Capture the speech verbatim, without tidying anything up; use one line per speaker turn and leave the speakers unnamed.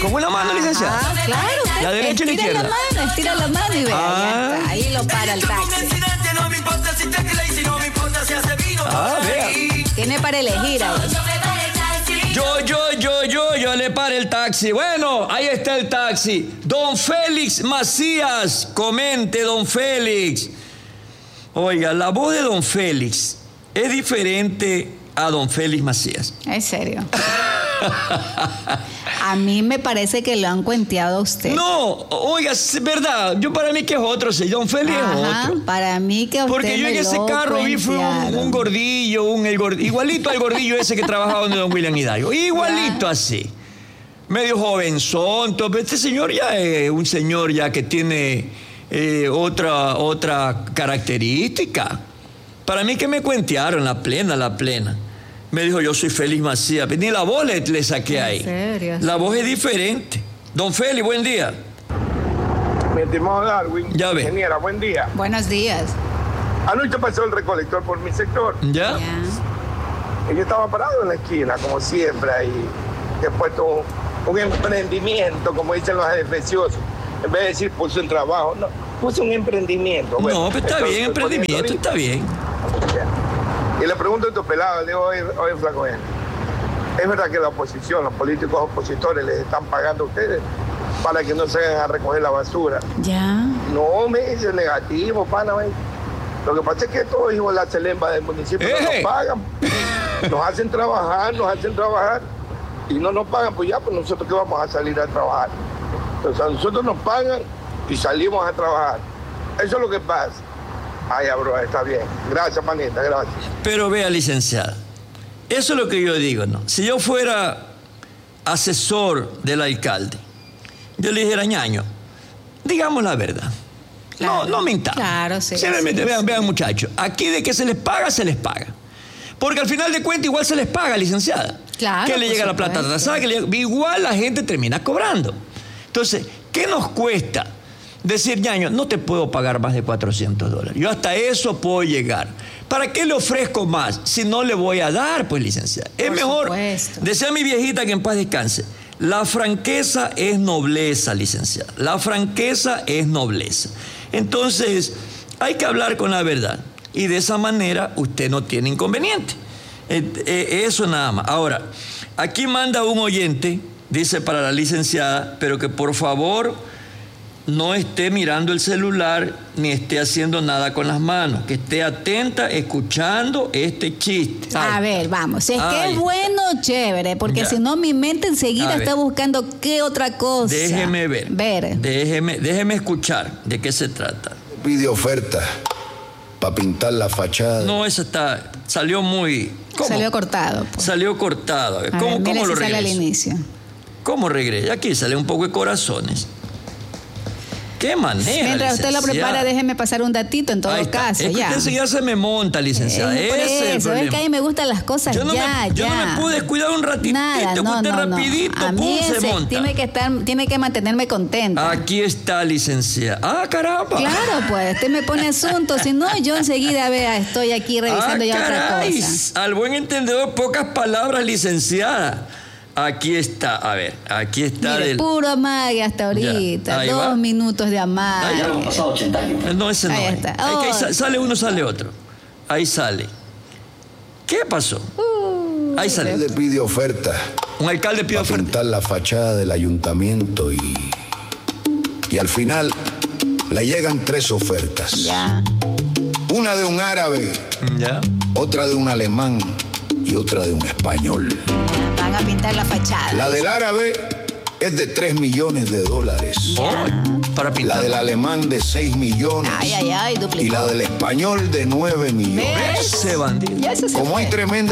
Con una mano, licenciada.
Ah, claro. Usted
La derecha y la
estira
izquierda.
la mano, estira la mano y vea,
Ah.
ya está. Ahí lo para el taxi.
Ah, vea.
Tiene para elegir ahí.
Yo, yo, yo, yo, yo le paré el taxi. Bueno, ahí está el taxi. Don Félix Macías, comente, don Félix. Oiga, la voz de don Félix es diferente a don Félix Macías.
Es serio. A mí me parece que lo han cuenteado a usted.
No, oiga, es verdad. Yo para mí que es otro, sí. Don Félix
Ajá,
es otro.
para mí que a usted
Porque yo en
me
ese
lo
carro vi fue un,
cuentearon.
un gordillo, un el gord- igualito al gordillo ese que trabajaba donde don William Hidalgo. Igualito
Ya.
así. Medio jovenzón. Todo. Este señor ya es un señor ya que tiene eh, otra, otra característica. Para mí que me cuentearon, la plena, la plena. Me dijo, yo soy Félix Macías. Ni la voz le, le saqué
¿En
ahí.
serio?
La voz es diferente. Don Félix, buen día.
Mi estimado Darwin,
Ya ve.
ingeniera, buen día.
Buenos días.
Anoche pasó el recolector por mi sector.
¿Ya?
Ya.
Y yo estaba parado en la esquina, como siempre, ahí. He puesto un emprendimiento, como dicen los adefesiosos. En vez de decir puse un trabajo, no, puse un emprendimiento. Bueno,
No, pero está
entonces
bien,
estoy poniendo
emprendimiento,
ahorita.
está bien.
Y le pregunto a estos pelados, le digo, oye, oye flaco, ¿es verdad que la oposición, los políticos opositores les están pagando a ustedes para que no se vayan a recoger la basura?
Ya.
No, me dice negativo, pana, me dice. Lo que pasa es que estos hijos de la celemba del municipio no
¡Eh!
nos pagan. Nos hacen trabajar, nos hacen trabajar. Y no nos pagan, pues ya, pues nosotros que vamos a salir a trabajar. Entonces a nosotros nos pagan y salimos a trabajar. Eso es lo que pasa. Ay, bro, está bien. Gracias, panita, gracias.
Pero vea, licenciada, eso es lo que yo digo, ¿no? Si yo fuera asesor del alcalde, yo le dijera, ñaño, digamos la verdad.
Claro.
No, no mintamos.
Claro, sí,
Simplemente,
sí,
vean,
sí.
vean, muchachos, aquí de que se les paga, se les paga. Porque al final de cuentas igual se les paga, licenciada.
Claro,
Que le
por
llega la plata
supuesto.
atrasada, que le llega- igual la gente termina cobrando. Entonces, ¿qué nos cuesta decir, ñaño, no te puedo pagar más de cuatrocientos dólares? Yo hasta eso puedo llegar. ¿Para qué le ofrezco más si no le voy a dar, pues, licenciada? Es
Por
mejor,
supuesto.
decía mi viejita que en paz descanse, la franqueza es nobleza, licenciada. La franqueza es nobleza. Entonces, hay que hablar con la verdad. Y de esa manera usted no tiene inconveniente. Eh, eh, eso nada más. Ahora, aquí manda un oyente, dice para la licenciada, pero que por favor no esté mirando el celular ni esté haciendo nada con las manos, que esté atenta escuchando este chiste.
A
Ay,
ver, vamos. Es que
Ay.
es bueno, chévere, porque
Ya.
si no, mi mente
A
enseguida
ver.
está buscando qué otra cosa.
Déjeme ver.
Ver.
Déjeme, déjeme escuchar de qué se trata.
Pide oferta para pintar la fachada.
No, esa está, salió muy... ¿cómo?
Salió cortado. pues.
Salió cortado. A ver,
A
¿cómo,
ver, mire
cómo
si
lo
sale al
regreso?
inicio.
¿Cómo regresa? Aquí sale un poco de corazones. ¿Qué manera,
Mientras usted lo
licenciada?
prepara, déjeme pasar un datito en todo
Ahí está.
caso,
Es que
ya.
usted enseguida se me monta, licenciada.
Eh, por
Ese es el
eso, es
problema.
que a mí me gustan las cosas
Yo no,
ya,
me, yo
ya.
no me pude descuidar un ratito.
Nada,
que
no,
usted
no, no.
rapidito,
A
pum,
mí
se
ese
monta.
tiene que estar, tiene que mantenerme contenta.
Aquí está, licenciada. Ah, caramba.
Claro, pues, usted me pone asuntos, si no, yo enseguida, vea, estoy aquí revisando
ah,
ya otra
caray.
cosa.
Al buen entendedor, pocas palabras, licenciada. Aquí está, a ver, aquí está
Mire,
del...
puro amague hasta ahorita,
ahí
dos
va.
minutos de
Ah,
amague.
ya. No, ese no
Ahí
es.
está.
Es que ahí
Oh.
sa- sale uno, sale otro. Ahí sale. ¿Qué pasó?
Uh,
Ahí sale.
Le pide oferta
Un alcalde pide
para
oferta.
pintar la fachada del ayuntamiento y, y al final le llegan tres ofertas.
Ya.
Una de un árabe,
Ya.
otra de un alemán y otra de un español.
Van a pintar la fachada.
La del árabe es de tres millones de dólares.
Oh, para
La
pintar.
del alemán de seis millones.
Ay, ay, ay, duplicó.
Y la del español de nueve millones.
¿Ves?
Ese bandido.
Ya eso se
Como hay
fue.
tremenda